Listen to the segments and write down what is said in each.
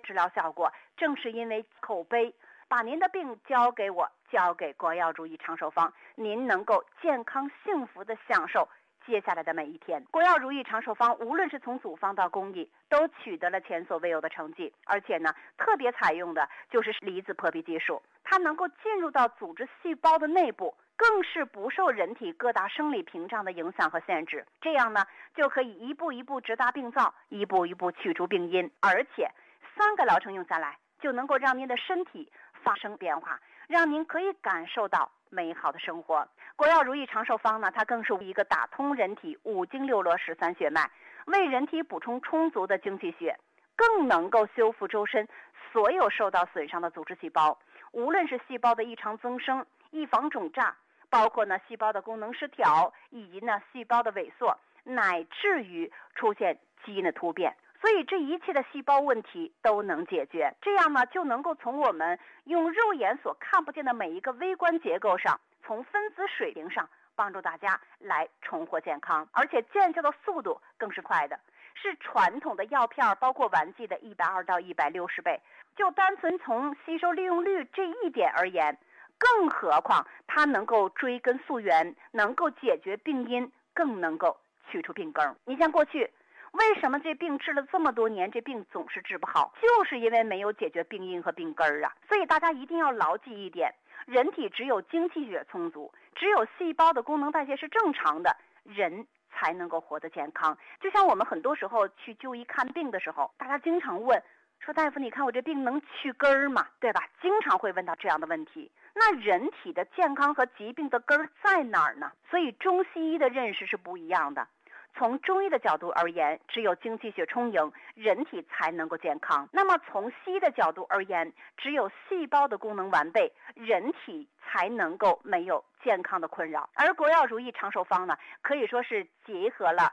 治疗效果，正是因为口碑。把您的病交给我，交给国药如意长寿方，您能够健康幸福的享受接下来的每一天。国药如意长寿方无论是从组方到工艺都取得了前所未有的成绩，而且呢特别采用的就是离子破壁技术，它能够进入到组织细胞的内部，更是不受人体各大生理屏障的影响和限制，这样呢就可以一步一步直达病灶，一步一步去除病因，而且3个疗程用下来就能够让您的身体发生变化，让您可以感受到美好的生活。国药如意长寿方呢，它更是一个打通人体5经6络13血脉，为人体补充充足的精气血，更能够修复周身所有受到损伤的组织细胞，无论是细胞的异常增生、预防肿胀，包括呢细胞的功能失调，以及呢细胞的萎缩，乃至于出现基因的突变。所以这一切的细胞问题都能解决，这样呢就能够从我们用肉眼所看不见的每一个微观结构上，从分子水平上帮助大家来重获健康，而且见效的速度更是快的，是传统的药片包括丸剂的120到160倍。就单纯从吸收利用率这一点而言，更何况它能够追根溯源，能够解决病因，更能够去除病根。你像过去为什么这病治了这么多年，这病总是治不好，就是因为没有解决病因和病根啊。所以大家一定要牢记一点，人体只有精气血充足，只有细胞的功能代谢是正常的，人才能够活得健康。就像我们很多时候去就医看病的时候，大家经常问说，大夫你看我这病能去根儿吗？对吧？经常会问到这样的问题。那人体的健康和疾病的根儿在哪儿呢？所以中西医的认识是不一样的。从中医的角度而言，只有精气血充盈，人体才能够健康。那么从西医的角度而言，只有细胞的功能完备，人体才能够没有健康的困扰。而国药如意长寿方呢，可以说是结合了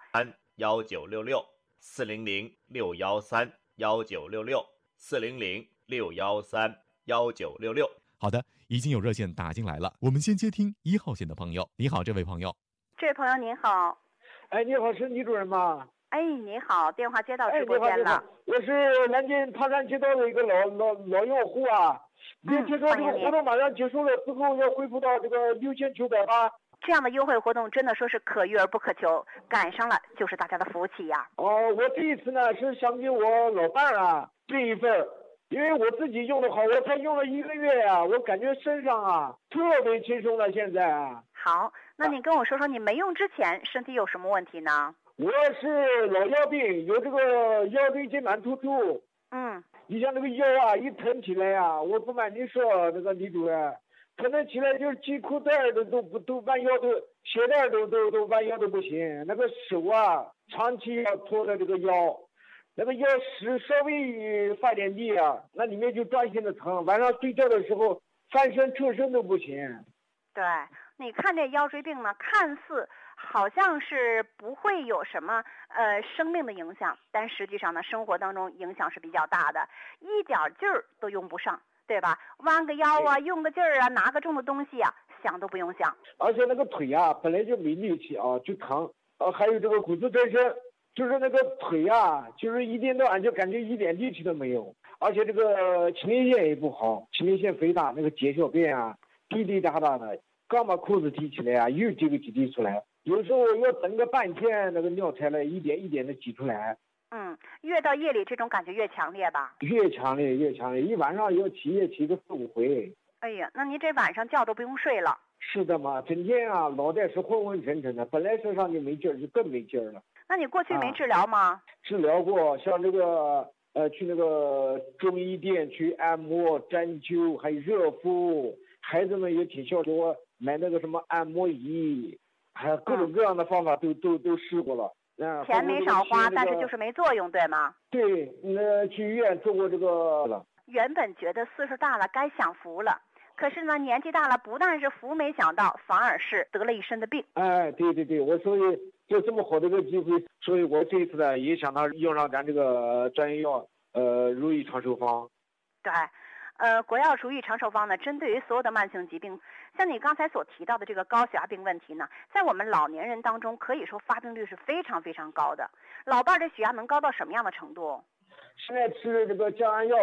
31966-400-613-1966-400-613-1966。好的，已经有热线打进来了，我们先接听1号线的朋友。你好，这位朋友。 这位朋友您好。 哎，你好，是李主任吗？ 哎，你好，电话接到直播间了。 我是南京唐山街道的一个老用户啊。您听说这个活动马上结束了之后要恢复到这个6980。 这样的优惠活动真的说是可遇而不可求，赶上了就是大家的福气呀。 我这一次呢是想给我老伴儿啊这一份，因为我自己用的好，我才用了1个月啊，我感觉身上啊特别轻松了现在啊。 好，那你跟我说说你没用之前身体有什么问题呢？ 我是老腰病，有这个腰椎间盘突出。你像这个腰啊一疼起来啊，我不瞒你说，那个李主任，可能起来就是系裤带都弯腰都鞋带都弯腰都不行，那个手啊长期要拖着这个腰，那个腰稍微发点力啊，那里面就钻心的疼，晚上睡觉的时候翻身侧身都不行。 对，你看这腰椎病呢，看似好像是不会有什么生命的影响，但实际上呢，生活当中影响是比较大的，一点劲儿都用不上，对吧？弯个腰啊，用个劲儿啊，拿个重的东西啊，想都不用想。 而且那个腿啊，本来就没力气啊，就疼。还有这个骨质增生，就是那个腿啊，就是一天到晚就感觉一点力气都没有。而且这个前列腺也不好，前列腺肥大，那个解小便啊滴滴答答的，刚把裤子提起来啊，又挤个几滴出来，有时候要等个半天，那个尿才来一点一点的挤出来。 越到夜里这种感觉越强烈吧？ 越强烈，一晚上要起夜起个4、5回。 哎呀，那你这晚上觉都不用睡了。 是的嘛，整天啊脑袋是昏昏沉沉的，本来身上就没劲儿，就更没劲儿了。 那你过去没治疗吗？ 治疗过，像这个去那个中医店去按摩、针灸，还有热敷，孩子们也挺孝顺，我买那个什么按摩仪，还有各种各样的方法都试过了。 钱没少花，但是就是没作用，对吗？ 对，去医院做过这个了。 原本觉得岁数大了该享福了，可是呢年纪大了，不但是福没享到，反而是得了一身的病。 哎，对，我所以就这么好的一个机会，所以我这一次呢也想到用上咱这个专业药如意长寿方。 对。国药如意长寿方呢，针对于所有的慢性疾病，像你刚才所提到的这个高血压病问题呢，在我们老年人当中，可以说发病率是非常非常高的。老伴儿的血压能高到什么样的程度？ 现在吃这个降压药